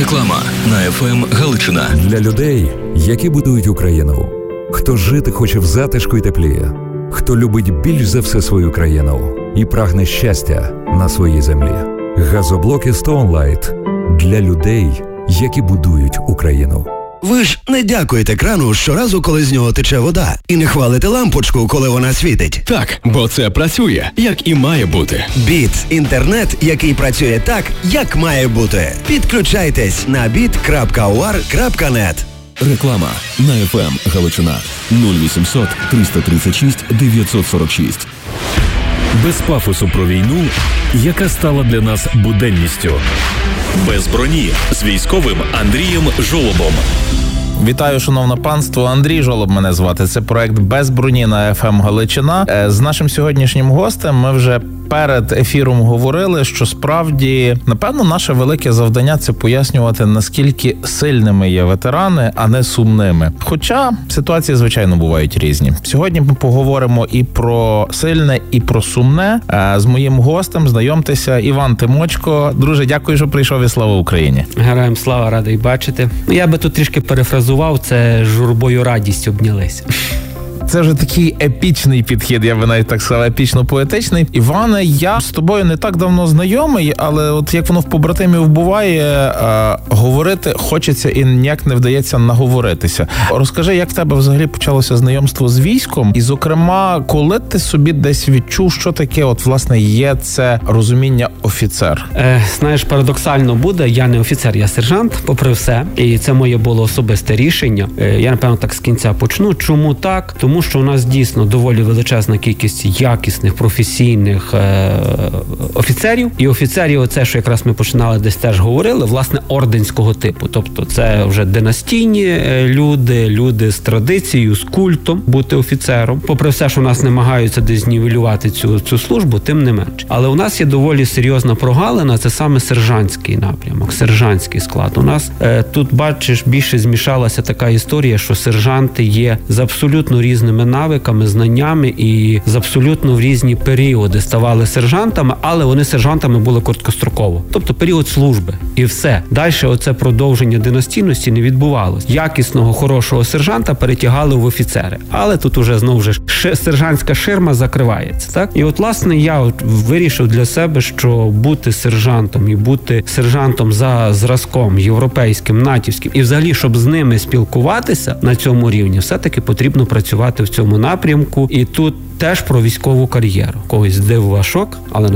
Реклама на ФМ Галичина. Для людей, які будують Україну. Хто жити хоче в затишку й теплі. Хто любить більш за все свою країну і прагне щастя на своїй землі. Газоблоки Stone Light для людей, які будують Україну. Ви ж не дякуєте крану щоразу, коли з нього тече вода, і не хвалите лампочку, коли вона світить. Так, бо це працює, як і має бути. Біт – інтернет, який працює так, як має бути. Підключайтесь на bit.ur.net. Реклама на ФМ Галичина. 0800 336 946. Без пафосу про війну, яка стала для нас буденністю. Без броні з військовим Андрієм Жолобом. Вітаю, шановне панство. Андрій Жолоб мене звати. Це проект «Без броні» на ФМ Галичина. З нашим сьогоднішнім гостем ми вже перед ефіром говорили, що справді, напевно, наше велике завдання – це пояснювати, наскільки сильними є ветерани, а не сумними. Хоча ситуації, звичайно, бувають різні. Сьогодні ми поговоримо і про сильне, і про сумне. З моїм гостем знайомтеся Іван Тимочко. Друже, дякую, що прийшов, і слава Україні. Героям слава, радий бачити. Я би тут трішки перефразував, це журбою радість обнялися. Це вже такий епічний підхід, я би навіть так сказав, епічно-поетичний. Іване, я з тобою не так давно знайомий, але от як воно в побратимів буває, говорити хочеться і ніяк не вдається наговоритися. Розкажи, як в тебе взагалі почалося знайомство з військом? І, зокрема, коли ти собі десь відчув, що таке, от, власне, є це розуміння офіцер? Знаєш, парадоксально буде, я не офіцер, я сержант, попри все. І це моє було особисте рішення. Я, напевно, так з кінця почну. Чому так? Тому що у нас дійсно доволі величезна кількість якісних, професійних офіцерів. І офіцерів, оце, що якраз ми починали десь теж говорили, власне, орденського типу. Тобто це вже династійні люди з традицією, з культом бути офіцером. Попри все, що у нас намагаються десь знівелювати цю службу, тим не менш. Але у нас є доволі серйозна прогалина, це саме сержантський напрямок, сержантський склад. У нас тут, бачиш, більше змішалася така історія, що сержанти є з абсолютно різними навиками, знаннями і з абсолютно в різні періоди ставали сержантами, але вони сержантами були короткостроково. Тобто період служби. І все. Далі оце продовження династійності не відбувалось. Якісного, хорошого сержанта перетягали в офіцери. Але тут уже знову ж сержантська ширма закривається. Так? І от, власне, я вирішив для себе, що бути сержантом і бути сержантом за зразком європейським, натівським, і взагалі, щоб з ними спілкуватися на цьому рівні, все-таки потрібно працювати в цьому напрямку. І тут теж про військову кар'єру. Когось здивував шок, але